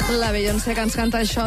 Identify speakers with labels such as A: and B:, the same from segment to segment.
A: La Beyoncé que ens canta això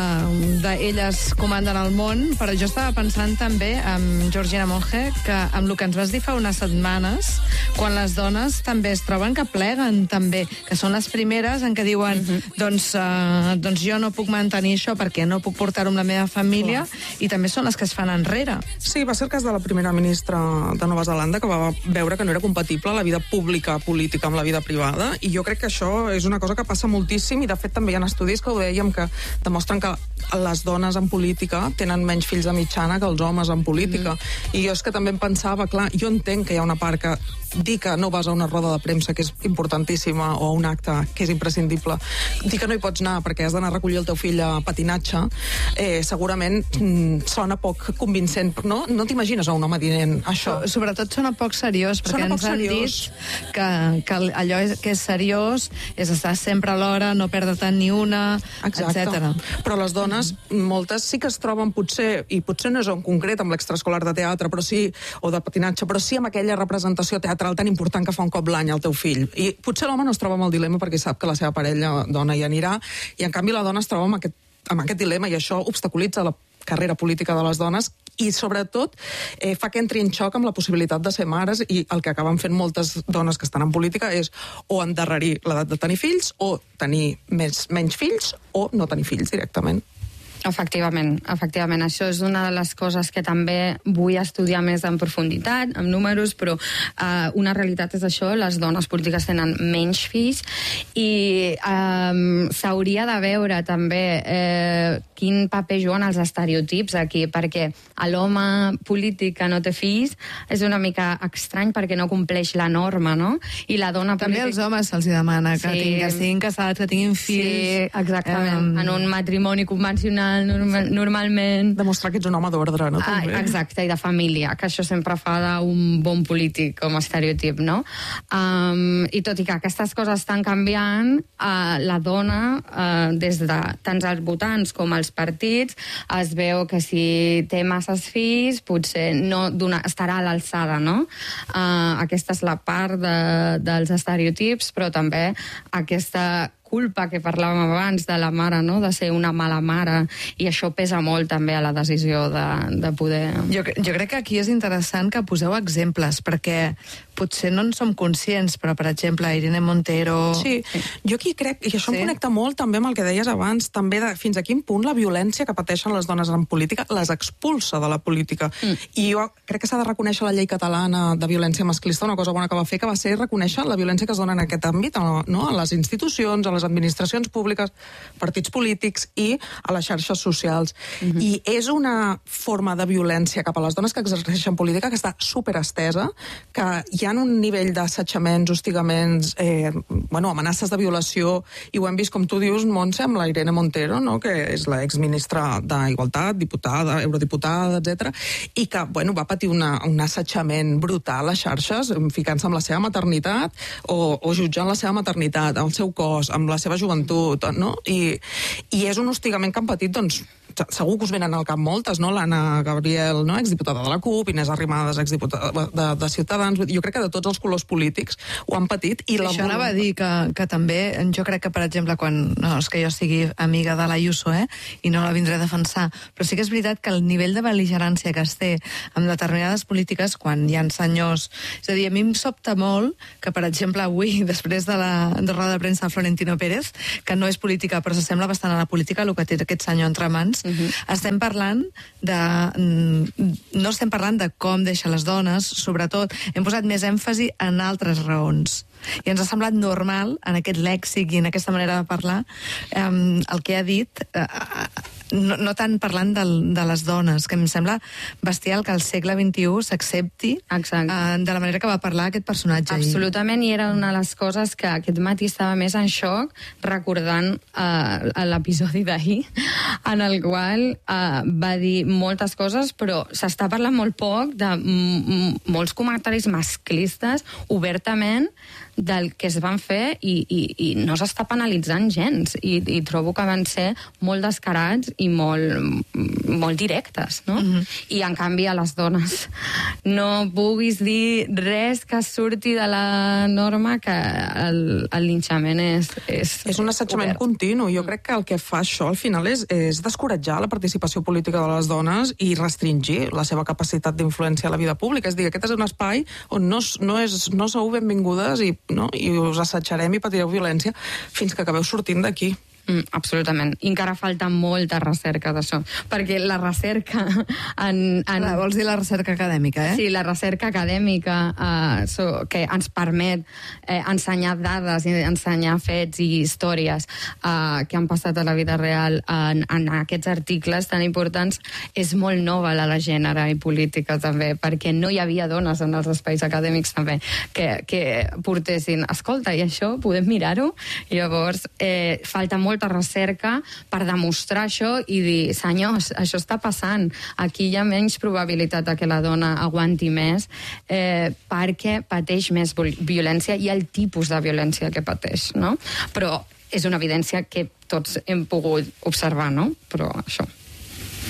A: de elles comanden el món, però jo estava pensant també amb Georgina Monge que amb el que ens vas dir fa unes setmanes, quan les dones també es troben que pleguen també, que són les primeres en què diuen doncs jo no puc mantenir això perquè no puc portar-ho amb la meva família, i també són les que es fan enrere.
B: Sí, va ser el cas de la primera ministra de Nova Zelanda, que va veure que no era compatible la vida pública política amb la vida privada, i jo crec que això és una cosa que passa moltíssim, i de fet també hi ha estudis que ho dèiem, que demostren que les dones en política tenen menys fills de mitjana que els homes en política. I jo és que també em pensava, clar, jo entenc que hi ha una part que dir que no vas a una roda de premsa, que és importantíssima, o a un acte que és imprescindible, dir que no hi pots anar perquè has d'anar a recollir el teu fill a patinatge, segurament sona poc convincent, no? No t'imagines a un home dient això.
A: Sobretot sona poc seriós, perquè ens han dit que allò que és seriós és estar sempre a l'hora, no perdre tant ni una, etc.
B: Però les dones, moltes sí que es troben potser, i potser no és en concret amb l'extraescolar de teatre, però sí, o de patinatge, però sí amb aquella representació teatral tan important que fa un cop l'any al teu fill. I potser l'home no es troba amb el dilema perquè sap que la seva parella dona hi anirà, i en canvi la dona es troba amb aquest dilema, i això obstaculitza la carrera política de les dones, i sobretot fa que entri en xoc amb la possibilitat de ser mares, i el que acaben fent moltes dones que estan en política és o endarrerir l'edat de tenir fills, o tenir menys fills, o no tenir fills directament.
C: Efectivament. Això és una de les coses que també vull estudiar més en profunditat, amb números, però una realitat és això, les dones polítiques tenen menys fills, i s'hauria de veure també quin paper juguen els estereotips aquí, perquè l'home polític que no té fills és una mica estrany perquè no compleix la norma, no? I la dona política...
A: També als homes se'ls demana que estiguin casats, que tinguin fills...
C: Sí, exactament. En un matrimoni convencional normalment...
B: Demostrar que ets un home d'ordre, no? També.
C: Exacte, i de família, que això sempre fa d'un bon polític com a estereotip, no? I tot i que aquestes coses estan canviant, la dona, des de tant els votants com els partits, es veu que si té masses fills, potser no estarà a l'alçada, no? Aquesta és la part dels estereotips, però també aquesta culpa que parlàvem abans de la mare, no? De ser una mala mare, i això pesa molt també a la decisió de poder...
A: Jo crec que aquí és interessant que poseu exemples, perquè potser no en som conscients, però, per exemple, Irene Montero...
B: Sí, jo aquí crec, i això em connecta molt també amb el que deies abans, també de fins a quin punt la violència que pateixen les dones en política les expulsa de la política. I jo crec que s'ha de reconèixer la llei catalana de violència masclista, una cosa bona que va fer, que va ser reconèixer la violència que es dona en aquest àmbit, no? A les institucions, a les administracions públiques, partits polítics i a les xarxes socials. I és una forma de violència cap a les dones que exerceixen política que està superestesa, que hi ha un nivell d'assetjaments, hostigaments, amenaces de violació, i ho hem vist, com tu dius, Montse, amb la Irene Montero, no? Que és l'exministra d'Igualtat, diputada, eurodiputada, etc. I que, va patir un assetjament brutal a les xarxes, ficant-se amb la seva maternitat o jutjant la seva maternitat, el seu cos, amb la seva joventut, no? I és un hostigament que han patit, doncs, segur que us venen al cap moltes, no? L'Anna Gabriel, no? Exdiputada de la CUP, Inés Arrimadas, exdiputada de Ciutadans, jo crec que de tots els colors polítics ho han patit.
A: Això anava a dir que també, jo crec que, per exemple, quan, no és que jo sigui amiga de l'Ayuso, i no la vindré a defensar, però sí que és veritat que el nivell de bel·ligerància que es té amb determinades polítiques, quan hi ha senyors... És a dir, a mi em sobta molt que, per exemple, avui, després de la roda de premsa de Florentino Pérez, que no és política, però s'assembla bastant a la política, el que té aquest senyor entre mans, estem parlant no estem parlant de com deixa les dones, sobretot hem posat més èmfasi en altres raons, i ens ha semblat normal en aquest lèxic i en aquesta manera de parlar el que ha dit, no tant parlant de les dones, que em sembla bestial que al segle XXI s'accepti de la manera que va parlar aquest personatge.
C: Absolutament, i era una de les coses que aquest matí estava més en xoc recordant l'episodi d'ahir, en el qual va dir moltes coses, però s'està parlant molt poc de molts comentaris masclistes obertament del que es van fer i no s'està penalitzant gens. I trobo que van ser molt descarats i molt directes, no? I, en canvi, a les dones no puguis dir res que surti de la norma, que el linxament és
B: un assetjament continu. Jo crec que el que fa això, al final, és descoratjar la participació política de les dones i restringir la seva capacitat d'influència a la vida pública. És a dir, aquest és un espai on no sou benvingudes i us assetjarem i patireu violència fins que acabeu sortint d'aquí.
C: Absolutament. I encara falta molta recerca d'això. Perquè la recerca...
A: Vols dir la recerca acadèmica, eh?
C: Sí, la recerca acadèmica que ens permet ensenyar dades i ensenyar fets i històries que han passat a la vida real en aquests articles tan importants és molt nova, la gènere i política també, perquè no hi havia dones en els espais acadèmics també que portessin, escolta, i això podem mirar-ho? I llavors falta molta recerca per demostrar això i dir, senyors, això està passant, aquí hi ha menys probabilitat que la dona aguanti més perquè pateix més violència i el tipus de violència que pateix, no? Però és una evidència que tots hem pogut observar, no? Però això...